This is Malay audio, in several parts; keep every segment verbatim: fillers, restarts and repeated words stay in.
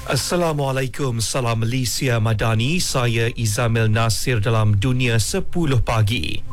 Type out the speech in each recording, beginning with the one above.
Assalamualaikum, salam Malaysia Madani. Saya Izamil Nasir dalam Dunia sepuluh Pagi.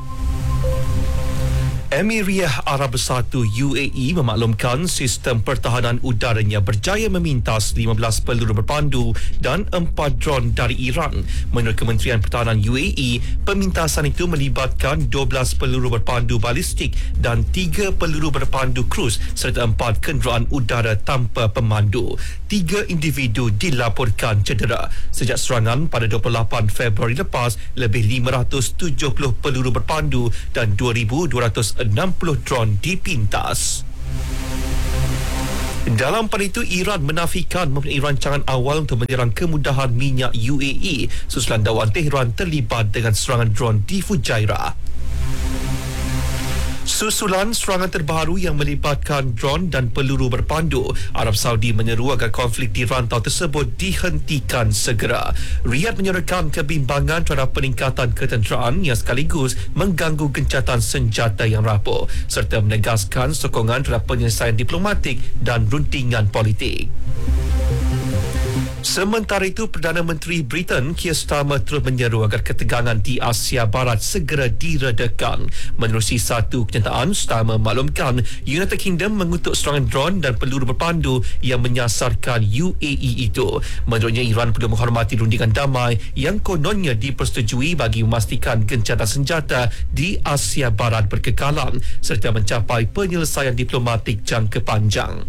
Emiriyah Arab Bersatu U A E memaklumkan sistem pertahanan udaranya berjaya memintas lima belas peluru berpandu dan empat dron dari Iran. Menurut Kementerian Pertahanan U A E, pemintasan itu melibatkan dua belas peluru berpandu balistik dan tiga peluru berpandu kruz serta empat kenderaan udara tanpa pemandu. Tiga individu dilaporkan cedera. Sejak serangan pada dua puluh lapan Februari lepas, lebih lima ratus tujuh puluh peluru berpandu dan dua ribu dua ratus enam puluh dron dipintas. Dalam pada itu, Iran menafikan mempunyai rancangan awal untuk menyerang kemudahan minyak U A E susulan dakwaan Tehran terlibat dengan serangan dron di Fujairah. Susulan serangan terbaru yang melibatkan dron dan peluru berpandu, Arab Saudi menyeru agar konflik di rantau tersebut dihentikan segera. Riyadh menyerukan kebimbangan terhadap peningkatan ketenteraan yang sekaligus mengganggu gencatan senjata yang rapuh serta menegaskan sokongan terhadap penyelesaian diplomatik dan runtingan politik. Sementara itu, Perdana Menteri Britain Keir Starmer terus menyeru agar ketegangan di Asia Barat segera diredakan. Menerusi satu kenyataan, Starmer maklumkan United Kingdom mengutuk serangan dron dan peluru berpandu yang menyasarkan U A E itu. Menurutnya, Iran perlu menghormati rundingan damai yang kononnya dipersetujui bagi memastikan gencatan senjata di Asia Barat berkekalan serta mencapai penyelesaian diplomatik jangka panjang.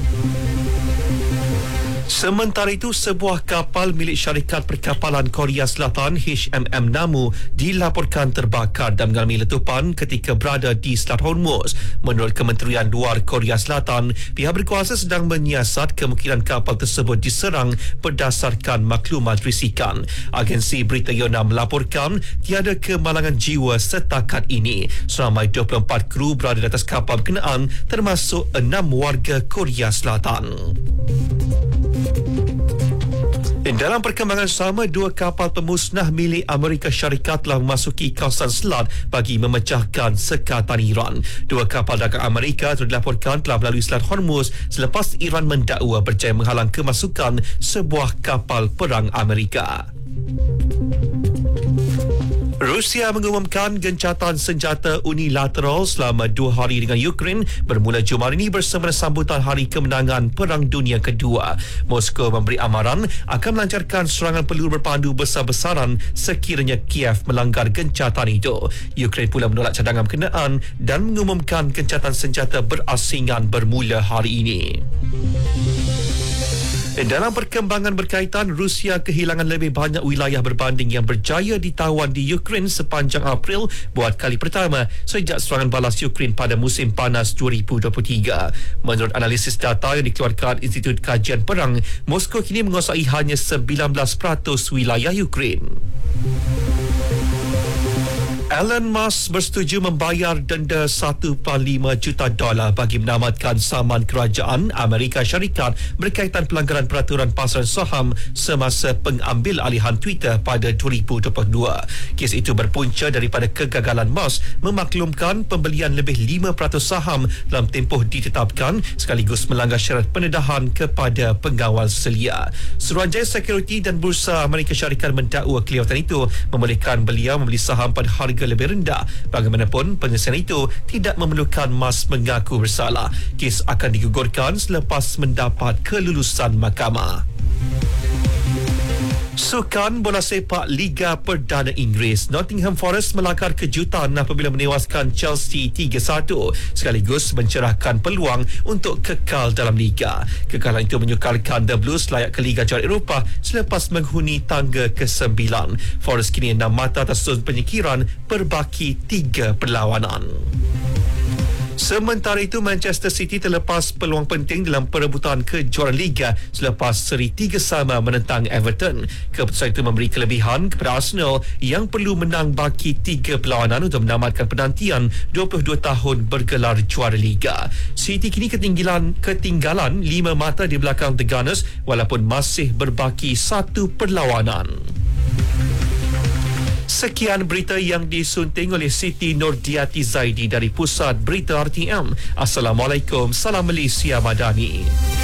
Sementara itu, sebuah kapal milik syarikat perkapalan Korea Selatan H M M Namu dilaporkan terbakar dan mengalami letupan ketika berada di Selat Hormuz. Menurut Kementerian Luar Korea Selatan, pihak berkuasa sedang menyiasat kemungkinan kapal tersebut diserang berdasarkan maklumat risikan. Agensi berita Yonhap melaporkan tiada kemalangan jiwa setakat ini. Seramai dua puluh empat kru berada di atas kapal berkenaan, termasuk enam warga Korea Selatan. Dalam perkembangan sama, dua kapal pemusnah milik Amerika Syarikat telah memasuki kawasan selat bagi memecahkan sekatan Iran. Dua kapal dagang Amerika telah dilaporkan telah melalui Selat Hormuz selepas Iran mendakwa berjaya menghalang kemasukan sebuah kapal perang Amerika. Rusia mengumumkan gencatan senjata unilateral selama dua hari dengan Ukraine bermula Jumaat ini bersama sambutan Hari Kemenangan Perang Dunia Kedua. Moskow memberi amaran akan melancarkan serangan peluru berpandu besar-besaran sekiranya Kiev melanggar gencatan itu. Ukraine pula menolak cadangan berkenaan dan mengumumkan gencatan senjata berasingan bermula hari ini. Dalam perkembangan berkaitan, Rusia kehilangan lebih banyak wilayah berbanding yang berjaya ditawan di Ukraine sepanjang April buat kali pertama sejak serangan balas Ukraine pada musim panas dua ribu dua puluh tiga. Menurut analisis data yang dikeluarkan Institut Kajian Perang, Moskow kini menguasai hanya sembilan belas peratus wilayah Ukraine. Elon Musk bersetuju membayar denda satu perpuluhan lima juta dolar bagi menamatkan saman kerajaan Amerika Syarikat berkaitan pelanggaran peraturan pasaran saham semasa pengambil alihan Twitter pada dua ribu dua puluh dua. Kes itu berpunca daripada kegagalan Musk memaklumkan pembelian lebih lima peratus saham dalam tempoh ditetapkan sekaligus melanggar syarat pendedahan kepada pengawal selia. Suruhanjaya Sekuriti dan Bursa Amerika Syarikat mendakwa kelewatan itu membolehkan beliau membeli saham pada harga lebih rendah. Bagaimanapun, penyelesaian itu tidak memerlukan Musk mengaku bersalah. Kes akan digugurkan selepas mendapat kelulusan mahkamah. Sukan bola sepak Liga Perdana Inggeris, Nottingham Forest melakar kejutan apabila menewaskan Chelsea tiga satu sekaligus mencerahkan peluang untuk kekal dalam Liga. Kekalahan itu menyukarkan The Blues layak ke Liga Juara Eropah selepas menghuni tangga kesembilan. Forest kini enam mata atas zon penyingkiran berbaki tiga perlawanan. Sementara itu, Manchester City terlepas peluang penting dalam perebutan kejuaraan Liga selepas seri tiga sama menentang Everton. Keputusan itu memberi kelebihan kepada Arsenal yang perlu menang baki tiga perlawanan untuk menamatkan penantian dua puluh dua tahun bergelar juara Liga. City kini ketinggalan ketinggalan lima mata di belakang The Gunners walaupun masih berbaki satu perlawanan. Sekian berita yang disunting oleh Siti Nordiati Zaidi dari Pusat Berita R T M. Assalamualaikum, salam Malaysia Madani.